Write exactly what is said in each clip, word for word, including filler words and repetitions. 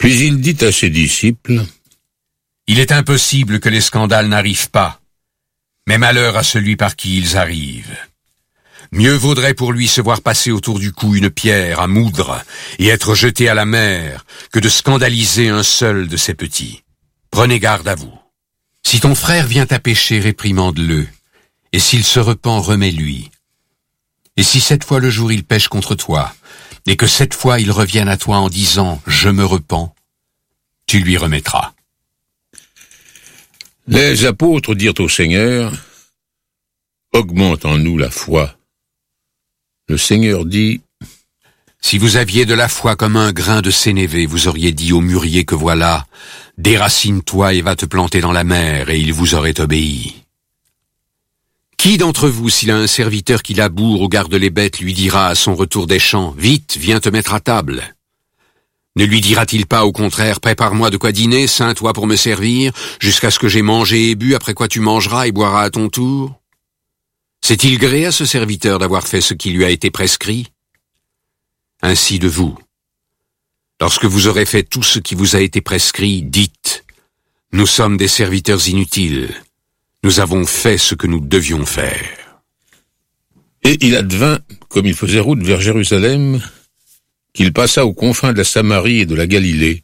Puis il dit à ses disciples: Il est impossible que les scandales n'arrivent pas, mais malheur à celui par qui ils arrivent. Mieux vaudrait pour lui se voir passer autour du cou une pierre à moudre et être jeté à la mer que de scandaliser un seul de ses petits. Prenez garde à vous. Si ton frère vient à pécher, réprimande-le, et s'il se repent, remets-lui. Et si sept fois le jour il pêche contre toi, et que sept fois il revienne à toi en disant « Je me repens », tu lui remettras. Les apôtres dirent au Seigneur: Augmente en nous la foi. Le Seigneur dit: Si vous aviez de la foi comme un grain de sénévé, vous auriez dit au mûrier que voilà, déracine-toi et va te planter dans la mer, et il vous aurait obéi. Qui d'entre vous, s'il a un serviteur qui laboure ou garde les bêtes, lui dira à son retour des champs: Vite, viens te mettre à table? Ne lui dira-t-il pas au contraire: Prépare-moi de quoi dîner, ceins-toi pour me servir, jusqu'à ce que j'ai mangé et bu, après quoi tu mangeras et boiras à ton tour? C'est-il gré à ce serviteur d'avoir fait ce qui lui a été prescrit? Ainsi de vous. Lorsque vous aurez fait tout ce qui vous a été prescrit, dites: Nous sommes des serviteurs inutiles. Nous avons fait ce que nous devions faire. Et il advint, comme il faisait route vers Jérusalem, qu'il passa aux confins de la Samarie et de la Galilée.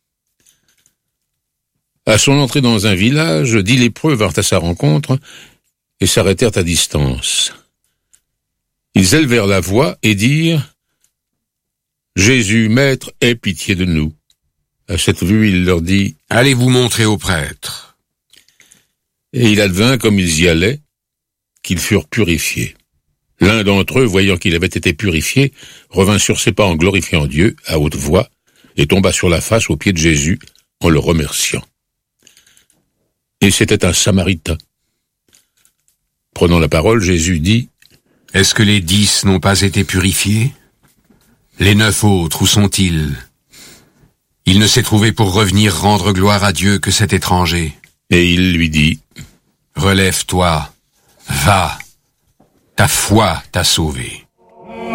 À son entrée dans un village, dix lépreux vinrent à sa rencontre et s'arrêtèrent à distance. Ils élevèrent la voix et dirent: Jésus, Maître, aie pitié de nous. À cette vue, il leur dit: Allez vous montrer au prêtre. Et il advint, comme ils y allaient, qu'ils furent purifiés. L'un d'entre eux, voyant qu'il avait été purifié, revint sur ses pas en glorifiant Dieu, à haute voix, et tomba sur la face aux pieds de Jésus, en le remerciant. Et c'était un Samaritain. Prenant la parole, Jésus dit: Est-ce que les dix n'ont pas été purifiés? Les neuf autres, où sont-ils? Il ne s'est trouvé pour revenir rendre gloire à Dieu que cet étranger. Et il lui dit: Relève-toi, va, ta foi t'a sauvé.